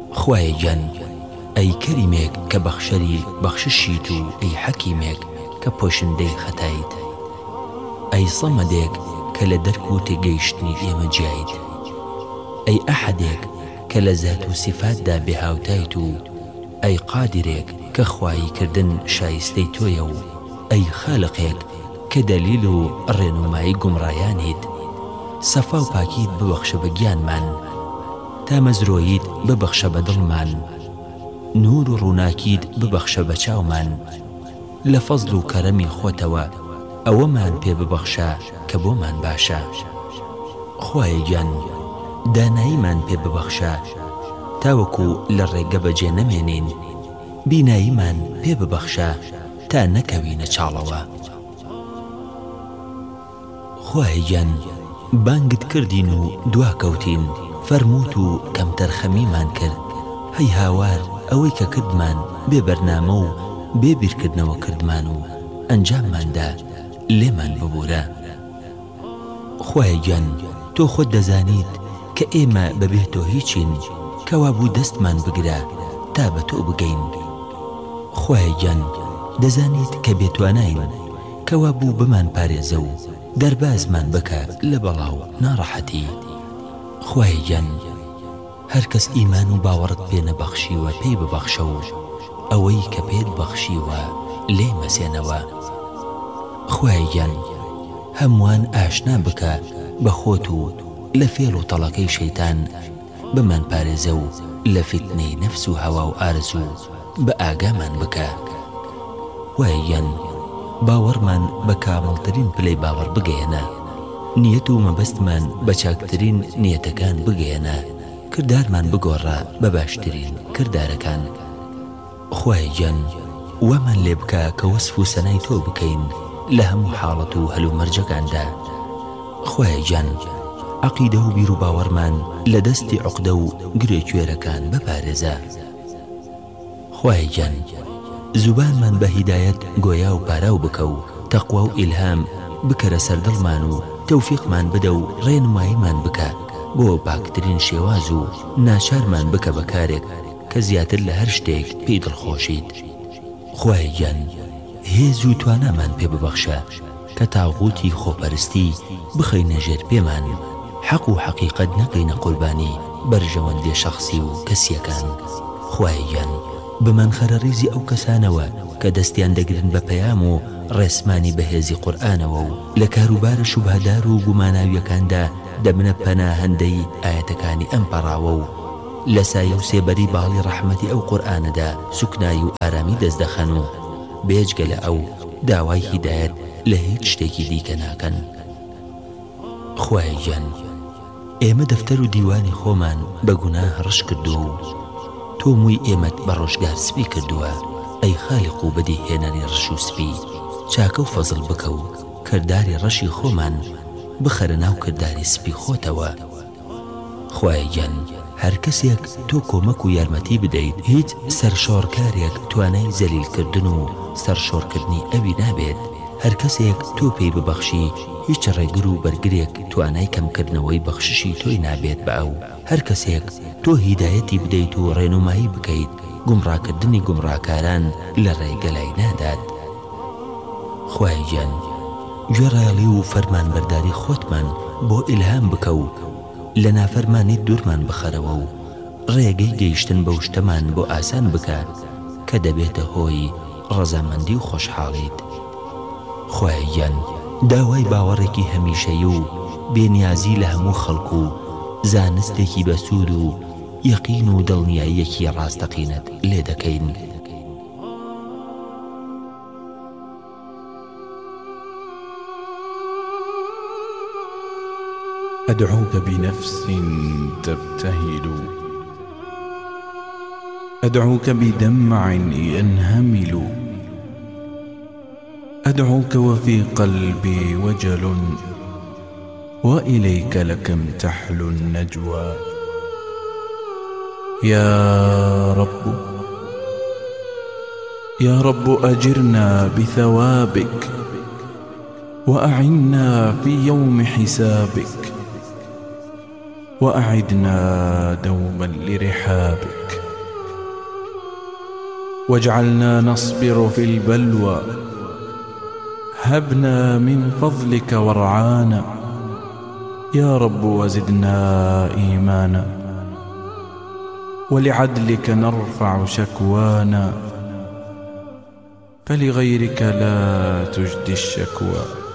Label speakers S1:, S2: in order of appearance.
S1: خوای گیان ئەی کەریمێک کە بەخشەری بەخششیت و ئەی حەکیمێک کە پۆشندەی خەتایت، ئەی سەمەدێک کە لە دەرک و تێگەیشتنی ئێمە جیایت، ئەی ئەحەدێک کە لە زات و سیفاتدا بێهاوتایت و ئەی قادرێک کە خوایی کردن شایستەی تۆیە و ئەی خالقێک کە دەلیل و ڕێنمایی گومڕایانیت، سەفا و پاکیت ببەخشە بە گیانمان، تا مەزرۆییت ببەخشە بە دڵمان، نور و ڕووناکیت ببەخشە بە چاومان، لە فەزل و کەرەمی خۆتەوە ئەوەمان پێ ببەخشە کە بۆمان باشە. خوای گیان داناییمان پێ ببەخشە تاوەکو لە ڕێگە بەجێ نەمێنین، بیناییمان پێ ببەخشە تا نەکەوینە چاڵەوە. خوای گیان بانگت کردین و دواکەوتین، فەرمووت و کەمتەر خەمیمان کرد، هەی هاوار ئەوەی کە کردمان بێ بەرنامە و بێ بیرکردنەوە کردمان و ئەنجامماندا لێمان ببوورە. خوای گیان تۆ خۆت دەزانیت کە ئێمە بەبێ تۆ هیچین، کەوا بوو دەستمان بگرە تا بە تۆ بگەین. خوای گیان دەزانیت کە بێتوانین، کەوا بوو بمان پارێزە و دەربازمان بکە لە بەڵاو ناڕەحەتی. خوای گیان هەر کەس ئیمان و باوەڕت پێ نەبەخشیوە پێی ببەخشە و ئەوەی کە پێت بەخشیوە لێ مەسێنەوە. خوای گیان هەمووان ئاشنا بکە بە خۆت و لە فێڵ و تەڵەکەی شەیتان بمان پارێزە و لە فتنەی نەفس و هەوا و ئارزوو بە ئاگامان بکە. خوای گیان باوەڕمان بە کامڵترین پلەی باوەڕ بگەیەنە، نیەت و مەبەستمان بە چاکترین نیەتەکان بگەیەنە، کردارمان بگۆڕە بە باشترین کردارەکان. خوای گیان وەمان لێ بکە کە وەسف و سەنای تۆ بکەین لە هەموو حاڵەت و هەلومەرجەکاندا. خوای گیان عەقیدە و بیر و باوەڕمان لە دەستی عوقدە و گرێگوێرەکان بپارێزە. خوای گیان زوبانمان بە هیدایەت گۆیا و پاراو بکە و تەقوا و ئیلهام بکەرە سەردڵمان و تەوفیقمان بدە و ڕێنماییمان بکە بۆ پاکترین شێواز و ناچارمان بکە بە کارێک کە زیاتر لە هەر شتێک پێی دڵخۆشیت. خوای گیان هێز و توانامان پێ ببەخشە کە تاغوتی خۆپەرستی بخەینە ژێر پێمان، حەق و حەقیقەت نەکەینە قوربانی بەرژەوەندێ شەخسی و کەسیەکان. خوای گیان بمان خەرە ڕیزی ئەو کەسانەوە کە دەستیان دەگرن بە پەیام و ڕێسمانی بەهێزی قورئانەوە و لە کاروبارە شوبهەدار و گوماناویەکاندا دەبنە پەناهەندەی ئاەتەکانی ئەم پەڕاوە و لە سایە و سێبەری باڵی ڕەحمەتی ئەو قورئانەدا سوکنایی و ئارامی دەست دەخەن و بێجگە لە ئەو داوای هیدایەت لە هیچ شتێکی دیکە ناکەن. خوای گیان ئێمە دەفتەر و دیوانی خۆمان بە گوناه ڕش کردووە و تۆ مووی ئێمەت بە ڕۆژگار سپی کردووە. ئەی خالیق و بەدی هێنەری ڕش و سپی، چاکە و فەزڵ بکە و کردداری ڕەشی خۆمان بخەرە ناو کردداری سپی خۆتەوە. خوای گیان هەر کەسێک تۆ کۆمەک و یارمەتی بدەیت، هیچ سەرشۆڕکارێک توانای زەلیلکردن و سەرشۆڕکردنی ئەوی نابێت. هەر کەسێک تۆ پێی ببەخشی، هیچ ڕێگر و بەرگرێک توانای کەمکردنەوەی بەخششی تۆی نابێت بە ئەو. هەر کەسێک تۆ هیدایەتی بدەیت و ڕێنمایی بکەیت، گومڕاکردنی گومڕاکاران لە ڕێگەلای نادات. خوای گیان گوێڕایەڵی و فەرمانبەرداری خۆتمان بۆ ئیلهام بکە و لە نافەرمانیت دوورمان بخەرەوە و ڕێگەی گەیشتن بەو شتەمان بۆ ئاسان بکە کە دەبێتە هۆی ڕەزامەندی و خۆشحاڵیت. خوای گیان داوای باوەڕێکی هەمیشەیی و بێنیازی لە هەموو خەڵک و زانستێکی بەسوود و یەقین و دڵنیاییەکی ڕاستەقینەت لێ دەکەین.
S2: أدعوك بنفس تبتهل، أدعوك بدمع ينهمل، أدعوك وفي قلبي وجل، وإليك لكم تحلو النجوى. يا رب يا رب أجرنا بثوابك، وأعنا في يوم حسابك، وأعدنا دوما لرحابك، واجعلنا نصبر في البلوى، هبنا من فضلك وارعانا يا رب، وزدنا إيمانا، ولعدلك نرفع شكوانا، فلغيرك لا تجدي الشكوى.